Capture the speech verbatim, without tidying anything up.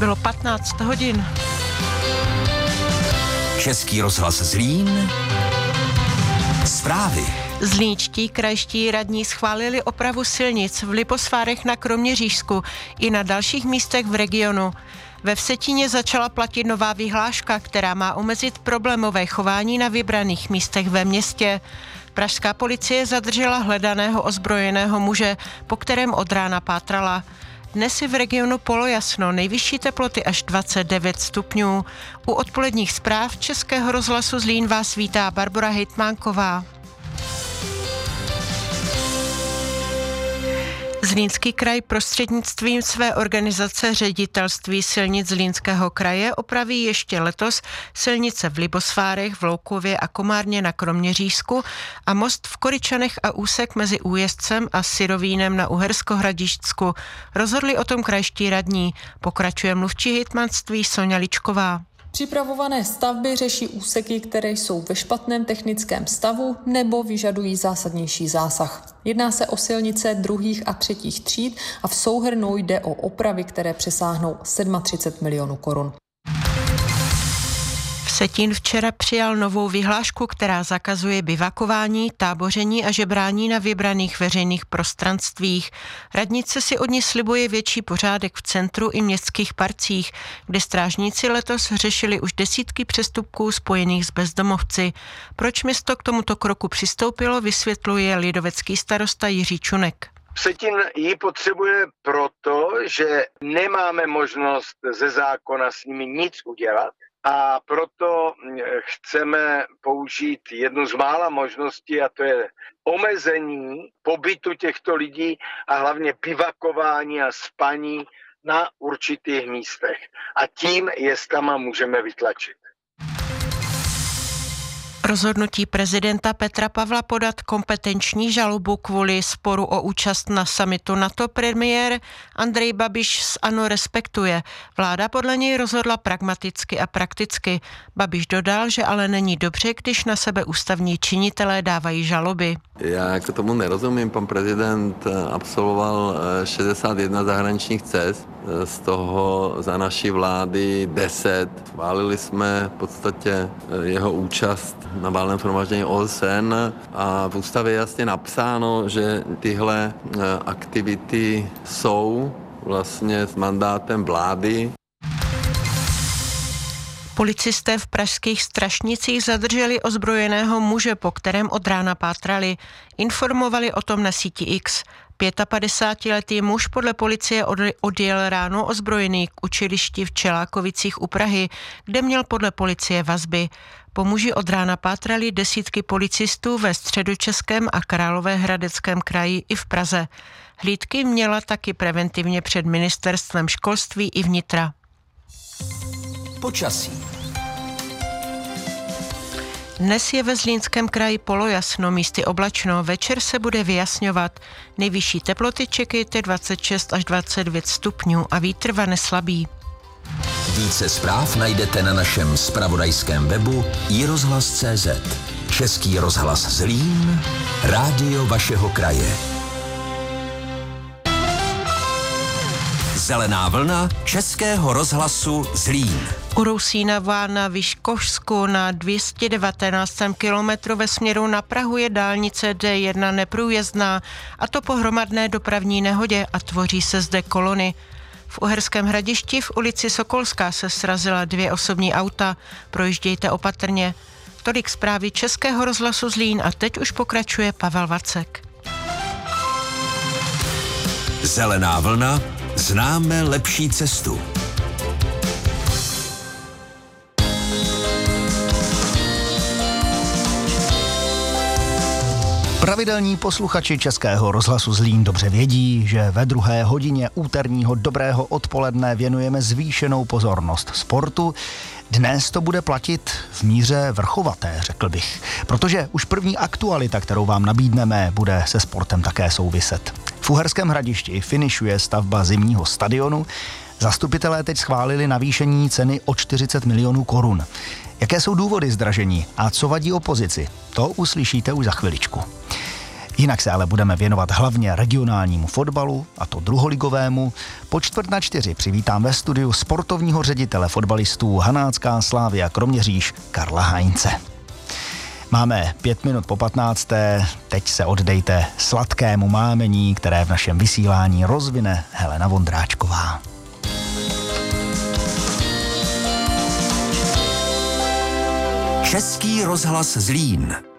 bylo patnáct hodin. Český rozhlas Zlín. Zprávy. Zlínští krajští radní schválili opravu silnic v Liposvárech na Kroměřížsku i na dalších místech v regionu. Ve Vsetíně začala platit nová vyhláška, která má omezit problémové chování na vybraných místech ve městě. Pražská policie zadržela hledaného ozbrojeného muže, po kterém od rána pátrala. Dnes je v regionu polojasno, nejvyšší teploty až dvacet devět stupňů. U odpoledních zpráv Českého rozhlasu Zlín vás vítá Barbora Hejtmánková. Zlínský kraj prostřednictvím své organizace Ředitelství silnic Zlínského kraje opraví ještě letos silnice v Libosvárech, v Loukově a Komárně na Kroměřížsku a most v Koryčanech a úsek mezi Újezdcem a Syrovínem na Uherskohradišťsku. Rozhodli o tom krajští radní. Pokračuje mluvčí hejtmanství Soňa Ličková. Připravované stavby řeší úseky, které jsou ve špatném technickém stavu nebo vyžadují zásadnější zásah. Jedná se o silnice druhých a třetích tříd a v souhrnu jde o opravy, které přesáhnou třicet sedm milionů korun. Vsetín včera přijal novou vyhlášku, která zakazuje bivakování, táboření a žebrání na vybraných veřejných prostranstvích. Radnice si od ní slibuje větší pořádek v centru i městských parcích, kde strážníci letos řešili už desítky přestupků spojených s bezdomovci. Proč město k tomuto kroku přistoupilo, vysvětluje lidovecký starosta Jiří Čunek. Vsetín ji potřebuje proto, že nemáme možnost ze zákona s nimi nic udělat. A proto chceme použít jednu z mála možností, a to je omezení pobytu těchto lidí a hlavně bivakování a spaní na určitých místech. A tím je stama můžeme vytlačit. Rozhodnutí prezidenta Petra Pavla podat kompetenční žalobu kvůli sporu o účast na summitu NATO premiér Andrej Babiš z ANO respektuje. Vláda podle něj rozhodla pragmaticky a prakticky. Babiš dodal, že ale není dobře, když na sebe ústavní činitelé dávají žaloby. Já jako tomu nerozumím. Pan prezident absolvoval šedesát jedna zahraničních cest, z toho za naší vlády deset. Chválili jsme v podstatě jeho účast na valném shromáždění O S N a v ústavě je jasně napsáno, že tyhle aktivity jsou vlastně s mandátem vlády. Policisté v pražských Strašnicích zadrželi ozbrojeného muže, po kterém od rána pátrali. Informovali o tom na síti X. pětapadesátiletý muž podle policie odjel ráno ozbrojený k učilišti v Čelákovicích u Prahy, kde měl podle policie vazby. Po muži od rána pátrali desítky policistů ve Středočeském a Královéhradeckém kraji i v Praze. Hlídky měla taky preventivně před ministerstvem školství i vnitra. Počasí. Dnes je ve Zlínském kraji polojasno, místy oblačno, večer se bude vyjasňovat. Nejvyšší teploty čekejte dvacet šest až dvacet devět stupňů a vítr vane slabý. Více zpráv najdete na našem zpravodajském webu i rozhlas tečka cé zet. Český rozhlas Zlín, rádio vašeho kraje. Zelená vlna Českého rozhlasu Zlín. U Rousínova na Vyškovsku na dvě stě devatenáctém kilometru ve směru na Prahu je dálnice D jedna neprůjezdná, a to po hromadné dopravní nehodě, a tvoří se zde kolony. V Uherském Hradišti v ulici Sokolská se srazila dvě osobní auta. Projíždějte opatrně. Tolik zprávy Českého rozhlasu Zlín a teď už pokračuje Pavel Vacek. Zelená vlna, známe lepší cestu. Pravidelní posluchači Českého rozhlasu Zlín dobře vědí, že ve druhé hodině úterního dobrého odpoledne věnujeme zvýšenou pozornost sportu. Dnes to bude platit v míře vrchovaté, řekl bych, protože už první aktualita, kterou vám nabídneme, bude se sportem také souviset. V Uherském Hradišti finišuje stavba zimního stadionu. Zastupitelé teď schválili navýšení ceny o čtyřicet milionů korun. Jaké jsou důvody zdražení a co vadí opozici? To uslyšíte už za chviličku. Jinak se ale budeme věnovat hlavně regionálnímu fotbalu, a to druholigovému. Po čtvrt na čtyři přivítám ve studiu sportovního ředitele fotbalistů Hanácká Slavia Kroměříž Karla Heinze. Máme pět minut po patnácté, teď se oddejte sladkému mámení, které v našem vysílání rozvine Helena Vondráčková. Český rozhlas Zlín.